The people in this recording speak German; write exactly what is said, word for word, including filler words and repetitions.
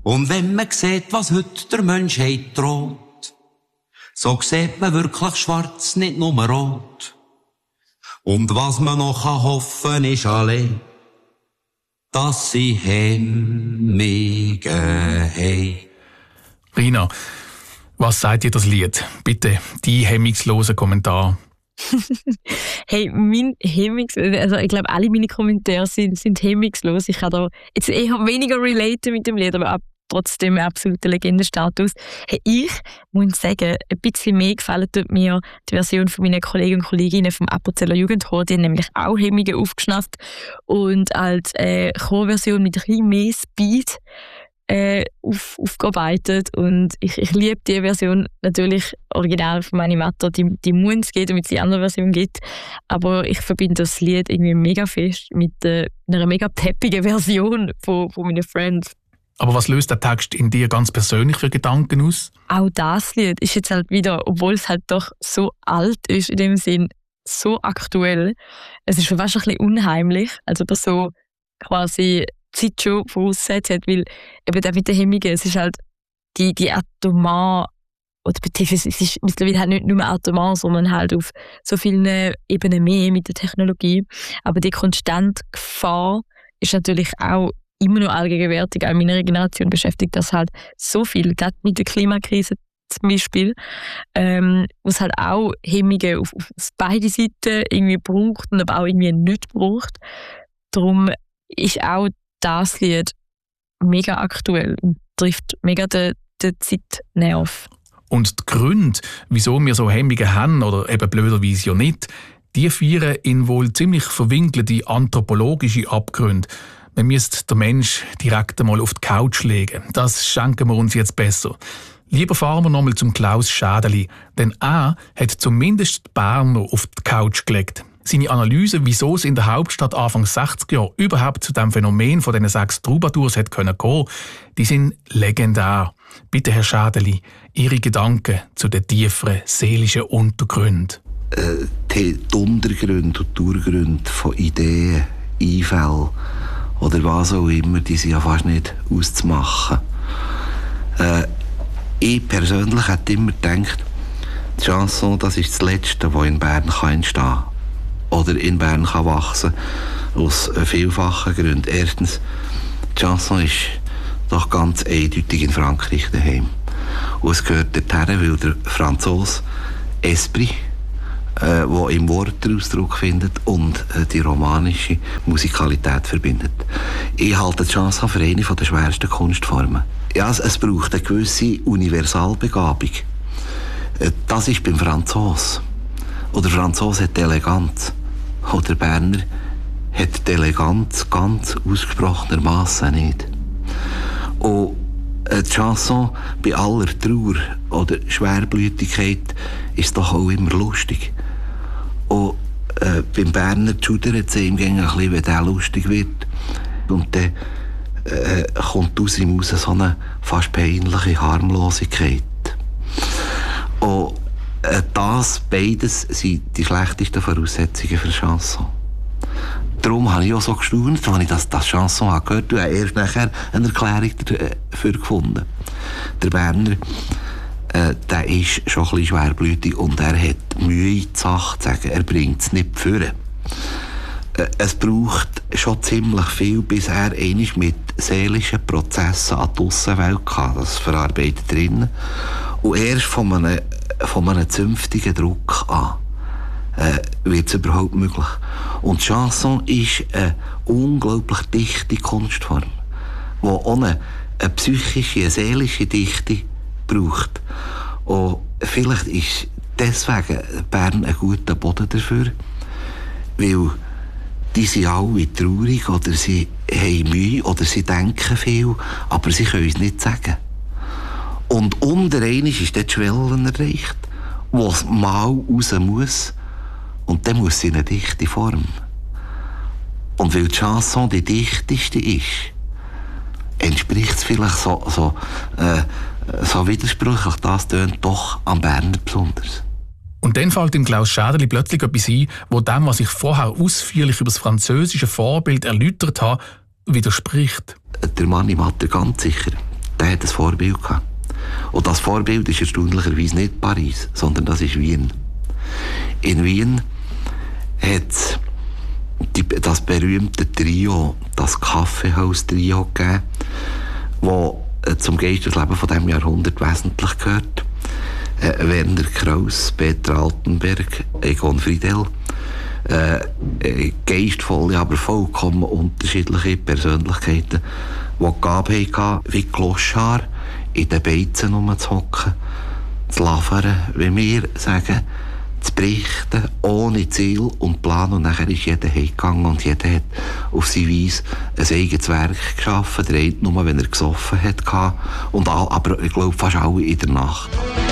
Und wenn man sieht, was heute der Menschheit droht, so sieht man wirklich schwarz, nicht nur rot. Und was man noch hoffen kann, ist allein, dass sie Hemmige haben. Rina, was sagt dir das Lied? Bitte, die hemmungslosen Kommentar. Hey, mein Hemmungs... Also ich glaube, alle meine Kommentare sind, sind hemmungslos. Ich kann da jetzt eher weniger relaten mit dem Lied, aber ab, trotzdem absoluter Legendenstatus. Hey, ich muss sagen, ein bisschen mehr gefällt mir die Version von meinen Kollegen und Kolleginnen vom Appenzeller Jugendchor. Die haben nämlich auch Hemmungen aufgeschnappt und als äh, Chorversion mit ein bisschen mehr Speed Äh, auf, aufgearbeitet. Und ich, ich liebe die Version natürlich original von Animator, die, die muss es geben, damit es die andere Version gibt. Aber ich verbinde das Lied irgendwie mega fest mit äh, einer mega peppigen Version von, von meinen Friends. Aber was löst der Text in dir ganz persönlich für Gedanken aus? Auch das Lied ist jetzt halt wieder, obwohl es halt doch so alt ist, in dem Sinn so aktuell. Es ist schon fast ein bisschen unheimlich, also dass so quasi Zeit schon vorausgesetzt hat, weil eben der mit den Hemmungen, es ist halt die, die atomar, oder beziehungsweise es ist mittlerweile halt nicht nur atomar, sondern halt auf so vielen Ebenen mehr mit der Technologie. Aber die konstante Gefahr ist natürlich auch immer noch allgegenwärtig. Auch in meiner Generation beschäftigt das halt so viel, gerade mit der Klimakrise zum Beispiel, ähm, wo es halt auch Hemmungen auf, auf beide Seiten irgendwie braucht und aber auch irgendwie nicht braucht. Darum ist auch das Lied mega aktuell und trifft mega den, den Zeitnerv. Und die Gründe, wieso wir so Hemmungen haben, oder eben blöderweise ja nicht, die führen in wohl ziemlich verwinkelte anthropologische Abgründe. Man müsste den Mensch direkt einmal auf die Couch legen. Das schenken wir uns jetzt besser. Lieber fahren wir nochmal zum Klaus Schädeli, denn er hat zumindest die Berner auf die Couch gelegt. Seine Analyse, wieso es in der Hauptstadt Anfang sechziger Jahre überhaupt zu dem Phänomen von diesen sechs Troubadours hätte kommen können, die sind legendär. Bitte, Herr Schädeli, Ihre Gedanken zu den tieferen seelischen Untergründen. Äh, die Untergründe und die Urgründe von Ideen, Einfällen oder was auch immer, die sind ja fast nicht auszumachen. Äh, ich persönlich hätte immer gedacht, die Chanson, das ist das Letzte, was in Bern entstehen kann. Oder in Bern kann wachsen, aus vielfachen Gründen. Erstens, die Chanson ist doch ganz eindeutig in Frankreich daheim. Und es gehört dorthin, weil der Franzose Esprit, äh, der im Wort den Ausdruck findet und äh, die romanische Musikalität verbindet. Ich halte die Chanson für eine der schwersten Kunstformen. Ja, es, es braucht eine gewisse Universalbegabung. Äh, das ist beim Franzose. Oder der Franzose hat Eleganz. Und der Berner hat die Eleganz ganz ausgesprochenermassen nicht. Und die Chanson bei aller Trauer oder Schwerblütigkeit ist doch auch immer lustig. Und äh, beim Berner schudert es ihm ein bisschen, wenn der lustig wird. Und dann äh, kommt aus ihm raus so eine fast peinliche Harmlosigkeit. Und das beides sind die schlechtesten Voraussetzungen für eine Chanson. Darum habe ich auch so gestaunt, als ich das, das Chanson gehört habe, und erst nachher eine Erklärung dafür gefunden. Der Berner, äh, der ist schon ein bisschen schwerblütig und er hat Mühe, die Sache zu sagen. Er bringt es nicht führen. Äh, es braucht schon ziemlich viel, bis er einmal mit seelischen Prozessen an die Aussenwelt kann. Das verarbeitet drinnen. Und erst von einem von einem zünftigen Druck an äh, wird es überhaupt möglich. Und die Chanson ist eine unglaublich dichte Kunstform, die auch eine, eine psychische, eine seelische Dichte braucht. Und vielleicht ist deswegen Bern ein guter Boden dafür, weil die sind alle traurig oder sie haben Mühe oder sie denken viel, aber sie können es nicht sagen. Und unter einmal ist dort die Schwelle erreicht, wo es mal raus muss. Und dann muss sie in eine dichte Form. Und weil die Chanson die dichteste ist, entspricht es vielleicht so, so, äh, so widersprüchlich, das tönt doch am Berner besonders. Und dann fällt dem Klaus Schädeli plötzlich etwas ein, wo dem, was ich vorher ausführlich über das französische Vorbild erläutert habe, widerspricht. Der Mann im Matter ganz sicher. der hat ein Vorbild gehabt. Und das Vorbild ist erstaunlicherweise nicht Paris, sondern das ist Wien. In Wien hat es das berühmte Trio, das Kaffeehaus-Trio gegeben, das zum Geistesleben von diesem Jahrhundert wesentlich gehört. Äh, Werner Kraus, Peter Altenberg, Egon Friedel. Äh, geistvolle, aber vollkommen unterschiedliche Persönlichkeiten, die die Gabe hatten, wie Clochard in den Beizen rumzuhocken, zu lavern, wie wir sagen, zu berichten, ohne Ziel und Plan. Und nachher ist jeder heimgegangen und jeder hat auf seine Weise ein eigenes Werk geschaffen. Der eine nur, wenn er gesoffen hat, und all, aber ich glaube fast alle in der Nacht.